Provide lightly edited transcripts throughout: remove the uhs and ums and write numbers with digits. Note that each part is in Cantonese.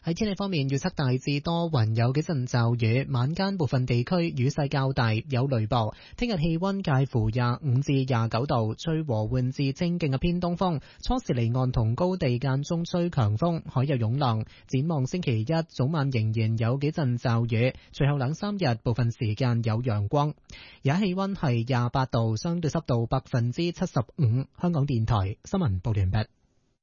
喺天氣方面，預測大致多雲，有幾陣驟雨，晚間部分地區雨勢較大，有雷暴。聽日氣溫介乎25至29度，吹和緩至清勁嘅偏東風，初時離岸同高地間中吹強風，海有湧浪。展望星期一早晚仍然有幾陣驟雨，隨後2-3日部分時間有陽光。而家氣溫係28度，相對濕度75%。香港電台新聞報道完畢。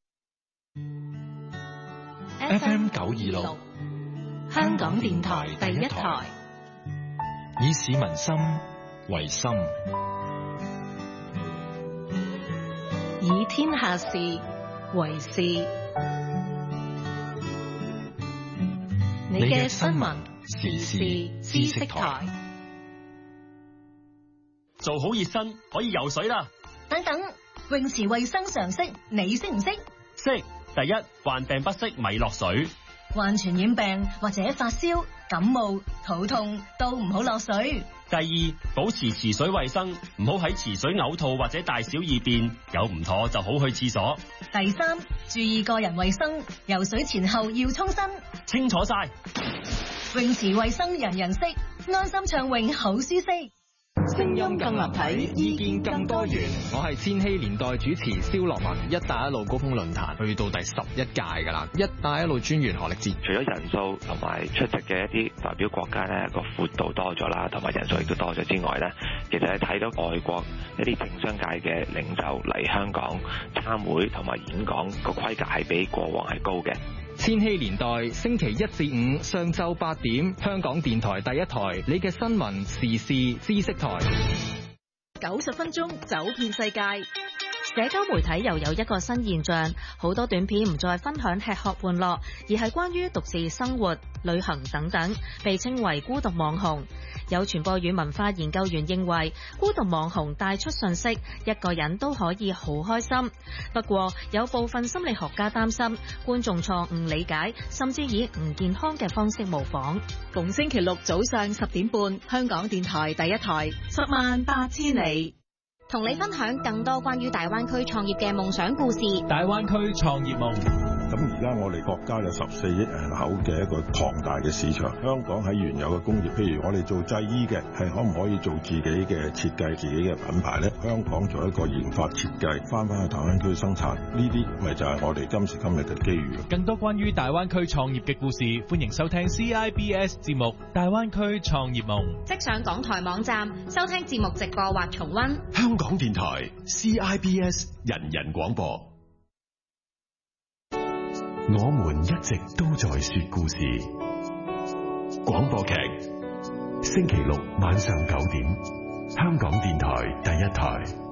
FM 926，香港電台第一台，以市民心為心， 以天下事為事。你嘅新聞時事知識台， 做好熱身可以游水啦。 等等，泳池衛生常識你識唔識？ 識。第一，患病不適咪落水。 患傳染病或者發燒、感冒、肚痛都唔好落水。 第二，保持池水衛生，唔好喺池水嘔吐或者大小二便，有唔妥就好去廁所。 第三，注意個人衛生，游水前後要沖身。 清楚晒。 泳池衛生人人識，安心暢泳好舒適。 聲音更立體，意見更多元。我係千禧年代主持蕭樂文。一帶一路高峰論壇去到第11屆㗎啦。一帶一路專員何力智， 除咗人數同埋出席嘅一啲代表國家咧個闊度多咗啦，同埋人數亦都多咗之外咧，其實係睇到外國一啲政商界嘅領袖嚟香港參會同埋演講個規格係比過往係高嘅。 千禧年代星期1至5上晝8點，香港電台第一台，你嘅新聞時事知識台 ，90分鐘走遍世界。 社交媒體又有一個新現象，好多短片唔再分享吃喝玩樂，而係關於獨自生活、旅行等等，被稱為孤獨網紅。有傳播與文化研究員認為，孤獨網紅帶出訊息，一個人都可以好開心。不過，有部分心理學家擔心，觀眾錯誤理解，甚至以唔健康嘅方式模仿。 逢星期六早上10點半，香港電台第一台，108000里。 同你分享更多關於大灣區創業嘅夢想故事。 大灣區創業夢。 咁而家我哋國家有14億人口嘅一個龐大嘅市場，香港喺原有嘅工業，譬如我哋做製衣嘅，係可唔可以做自己嘅設計、自己嘅品牌呢？香港做一個研發設計，翻去大灣區生產，呢啲咪就係我哋今時今日嘅機遇。 更多關於大灣區創業嘅故事，歡迎收聽 CIBS 節目《大灣區創業夢》。 即上港台網站收聽節目直播或重溫。 香港電台 CIBS 人人廣播。我們一直都在說故事。廣播劇，星期六晚上9點，香港電台第一台。